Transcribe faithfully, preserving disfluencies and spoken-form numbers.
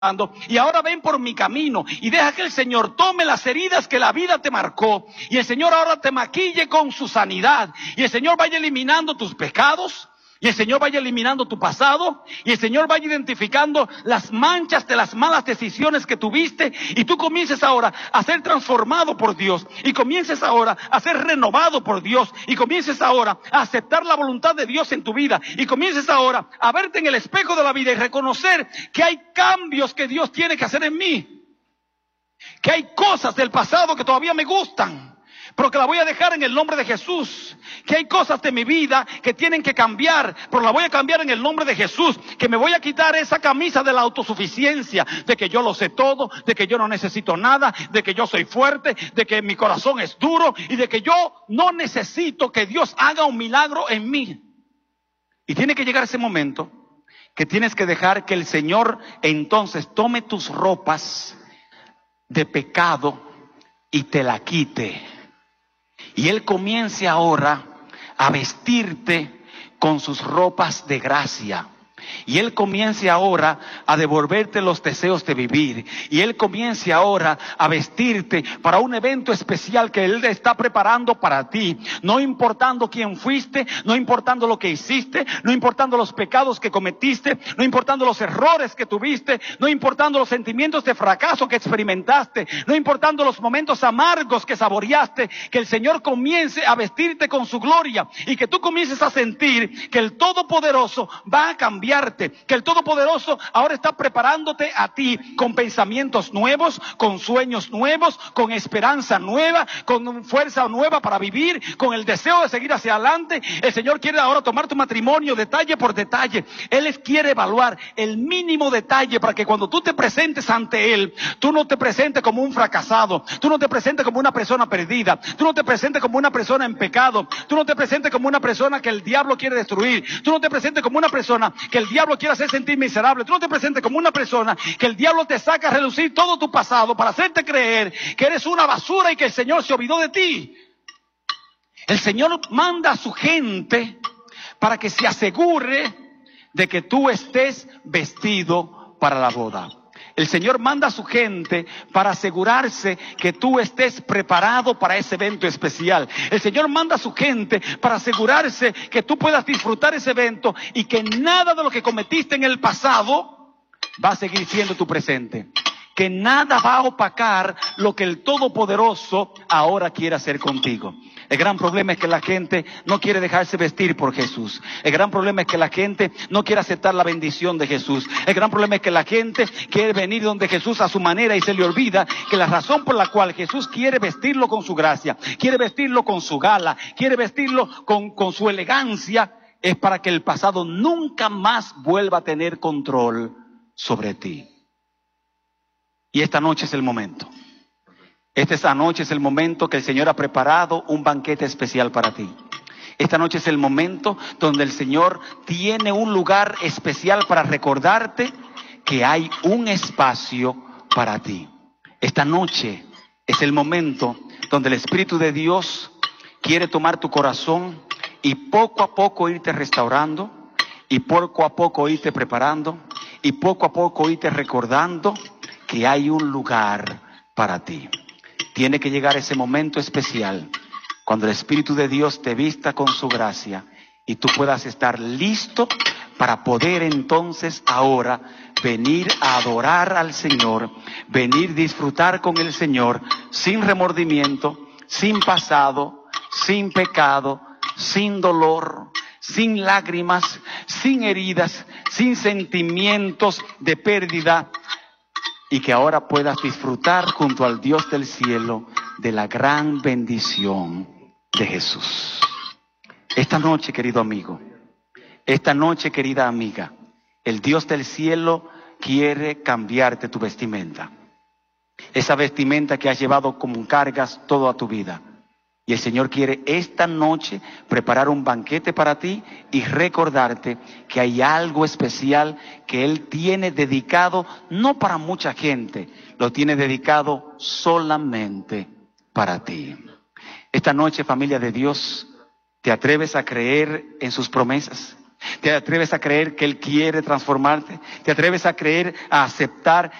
y ahora ven por mi camino y deja que el Señor tome las heridas que la vida te marcó y el Señor ahora te maquille con su sanidad y el Señor vaya eliminando tus pecados y el Señor vaya eliminando tu pasado y el Señor vaya identificando las manchas de las malas decisiones que tuviste y tú comiences ahora a ser transformado por Dios y comiences ahora a ser renovado por Dios y comiences ahora a aceptar la voluntad de Dios en tu vida y comiences ahora a verte en el espejo de la vida y reconocer que hay cambios que Dios tiene que hacer en mí, que hay cosas del pasado que todavía me gustan, pero que la voy a dejar en el nombre de Jesús. Que hay cosas de mi vida que tienen que cambiar, pero la voy a cambiar en el nombre de Jesús. Que me voy a quitar esa camisa de la autosuficiencia, de que yo lo sé todo, de que yo no necesito nada, de que yo soy fuerte, de que mi corazón es duro y de que yo no necesito que Dios haga un milagro en mí. Y tiene que llegar ese momento que tienes que dejar que el Señor entonces tome tus ropas de pecado y te la quite. Y Él comience ahora a vestirte con sus ropas de gracia. Y Él comience ahora a devolverte los deseos de vivir. Y Él comience ahora a vestirte para un evento especial que Él está preparando para ti. No importando quién fuiste, no importando lo que hiciste, no importando los pecados que cometiste, no importando los errores que tuviste, no importando los sentimientos de fracaso que experimentaste, no importando los momentos amargos que saboreaste, que el Señor comience a vestirte con su gloria y que tú comiences a sentir que el Todopoderoso va a cambiar. Que el Todopoderoso ahora está preparándote a ti con pensamientos nuevos, con sueños nuevos, con esperanza nueva, con fuerza nueva para vivir, con el deseo de seguir hacia adelante. El Señor quiere ahora tomar tu matrimonio detalle por detalle. Él quiere evaluar el mínimo detalle para que cuando tú te presentes ante Él, tú no te presentes como un fracasado, tú no te presentes como una persona perdida, tú no te presentes como una persona en pecado, tú no te presentes como una persona que el diablo quiere destruir, tú no te presentes como una persona que el diablo quiere hacer sentir miserable. Tú no te presentes como una persona que el diablo te saca a relucir todo tu pasado para hacerte creer que eres una basura y que el Señor se olvidó de ti. El Señor manda a su gente para que se asegure de que tú estés vestido para la boda. El Señor manda a su gente para asegurarse que tú estés preparado para ese evento especial. El Señor manda a su gente para asegurarse que tú puedas disfrutar ese evento y que nada de lo que cometiste en el pasado va a seguir siendo tu presente. Que nada va a opacar lo que el Todopoderoso ahora quiere hacer contigo. El gran problema es que la gente no quiere dejarse vestir por Jesús. El gran problema es que la gente no quiere aceptar la bendición de Jesús. El gran problema es que la gente quiere venir donde Jesús a su manera y se le olvida que la razón por la cual Jesús quiere vestirlo con su gracia, quiere vestirlo con su gala, quiere vestirlo con, con su elegancia, es para que el pasado nunca más vuelva a tener control sobre ti. Y esta noche es el momento. Esta noche es el momento que el Señor ha preparado un banquete especial para ti. Esta noche es el momento donde el Señor tiene un lugar especial para recordarte que hay un espacio para ti. Esta noche es el momento donde el Espíritu de Dios quiere tomar tu corazón y poco a poco irte restaurando, y poco a poco irte preparando, y poco a poco irte recordando que hay un lugar para ti. Tiene que llegar ese momento especial cuando el Espíritu de Dios te vista con su gracia y tú puedas estar listo para poder entonces ahora venir a adorar al Señor, venir a disfrutar con el Señor sin remordimiento, sin pasado, sin pecado, sin dolor, sin lágrimas, sin heridas, sin sentimientos de pérdida. Y que ahora puedas disfrutar junto al Dios del cielo de la gran bendición de Jesús. Esta noche, querido amigo, esta noche, querida amiga, el Dios del cielo quiere cambiarte tu vestimenta. Esa vestimenta que has llevado como cargas toda tu vida. Y el Señor quiere esta noche preparar un banquete para ti y recordarte que hay algo especial que Él tiene dedicado, no para mucha gente, lo tiene dedicado solamente para ti. Esta noche, familia de Dios, ¿te atreves a creer en sus promesas? ¿Te atreves a creer que Él quiere transformarte? ¿Te atreves a creer, a aceptar